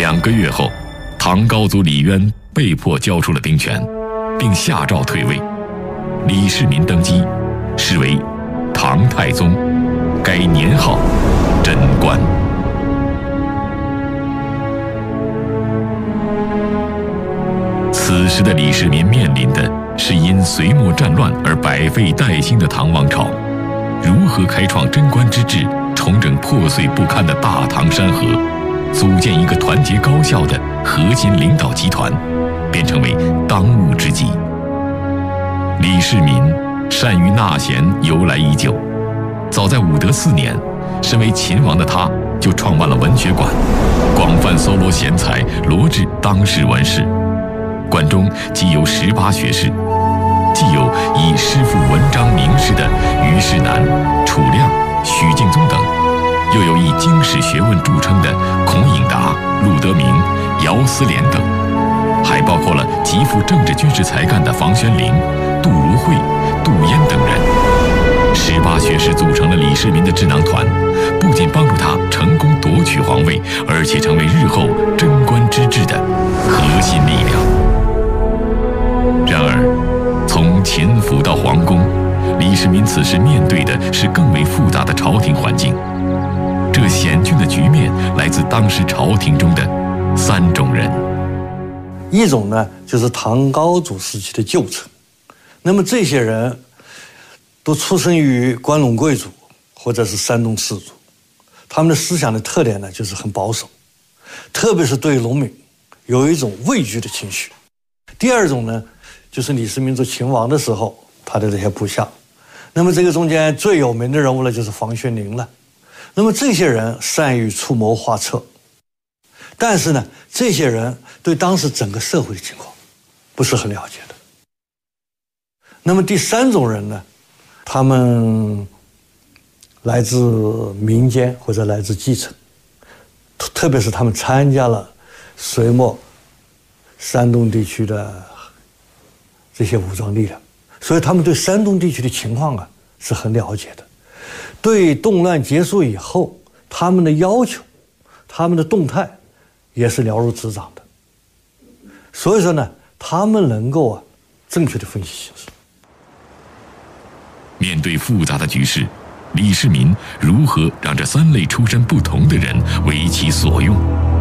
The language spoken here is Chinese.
2个月后，唐高祖李渊被迫交出了兵权，并下诏退位。李世民登基，是为唐太宗，改年号贞观。此时的李世民面临的是因隋末战乱而百废待兴的唐王朝，如何开创贞观之治，重整破碎不堪的大唐山河，组建一个团结高效的核心领导集团，便成为当务之急。李世民善于纳贤由来已久，早在武德4年，身为秦王的他就创办了文学馆，广泛搜罗贤才，罗致当世文士。馆中既有18学士，既有以诗赋文章名士的虞世南、楚亮、许敬宗等，又有以经史学问著称的孔颖达、陆德明、姚思廉等，还包括了极富政治军事才干的房玄龄、杜如晦、杜淹等人。18学士组成了李世民的智囊团，不仅帮助他成功夺取皇位，而且成为日后贞观之治的核心力量。然而，从秦府到皇宫，李世民此时面对的是更为复杂的朝廷环境。这险峻的局面来自当时朝廷中的3种人。 一种呢，就是唐高祖时期的旧臣，那么这些人都出生于关陇贵族或者是山东士族，他们的思想的特点呢，就是很保守，特别是对农民有一种畏惧的情绪。第二种呢，就是李世民做秦王的时候，他的这些部下。那么这个中间最有名的人物呢，就是房玄龄了。那么这些人善于出谋划策，但是呢，这些人对当时整个社会的情况不是很了解的。那么第3种人呢，他们来自民间或者来自基层，特别是他们参加了隋末山东地区的这些武装力量，所以他们对山东地区的情况是很了解的。对动乱结束以后，他们的要求、他们的动态也是了如指掌的。所以说呢，他们能够正确的分析形势。 面对复杂的局势，李世民如何让这3类出身不同的人为其所用？